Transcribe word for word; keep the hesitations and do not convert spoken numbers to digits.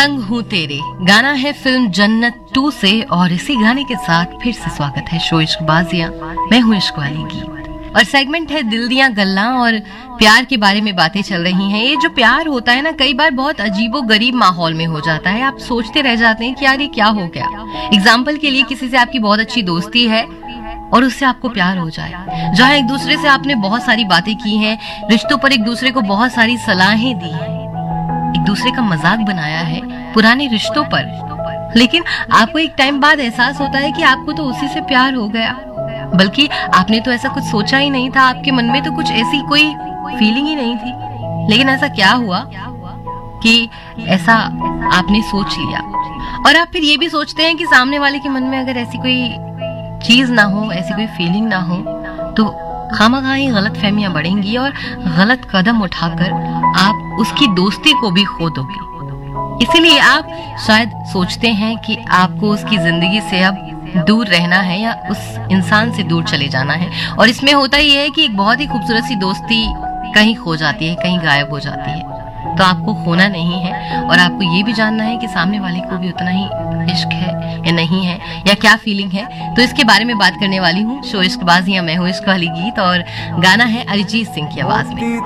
संग हूँ तेरे गाना है फिल्म जन्नत टू से और इसी गाने के साथ फिर से स्वागत है शो इश्कबाजियां। मैं हूँ इश्क वाली गीत और सेगमेंट है दिल दियां गल्ला और प्यार के बारे में बातें चल रही हैं। ये जो प्यार होता है ना, कई बार बहुत अजीबो गरीब माहौल में हो जाता है। आप सोचते रह जाते हैं कि यार ये क्या हो गया। एग्जाम्पल के लिए किसी से आपकी बहुत अच्छी दोस्ती है और उससे आपको प्यार हो जाए, जहाँ एक दूसरे से आपने बहुत सारी बातें की हैं, रिश्तों पर एक दूसरे को बहुत सारी सलाहें दी हैं, एक दूसरे का मजाक बनाया है पुराने रिश्तों पर, लेकिन आपको एक टाइम बाद एहसास होता है कि आपको तो उसी से प्यार हो गया, बल्कि आपने तो ऐसा कुछ सोचा ही नहीं था, आपके मन में तो कुछ ऐसी कोई फीलिंग ही नहीं थी। लेकिन ऐसा क्या हुआ कि ऐसा आपने सोच लिया और आप फिर ये भी सोचते हैं कि सामने वाले के मन में अगर ऐसी कोई चीज ना हो, ऐसी कोई फीलिंग ना हो, तो खामखा ही गलत फहमियां बढ़ेंगी और गलत कदम उठाकर आप उसकी दोस्ती को भी खो दोगे। इसीलिए आप शायद सोचते हैं कि आपको उसकी जिंदगी से अब दूर रहना है या उस इंसान से दूर चले जाना है। और इसमें होता ही है कि एक बहुत ही खूबसूरत सी दोस्ती कहीं खो जाती है, कहीं गायब हो जाती है। तो आपको खोना नहीं है और आपको ये भी जानना है कि सामने वाले को भी उतना ही इश्क है या नहीं है, या क्या फीलिंग है। तो इसके बारे में बात करने वाली हूँ शो इश्कबाजियां। मैं हूँ इश्क वाली गीत और गाना है अरिजीत सिंह की आवाज में।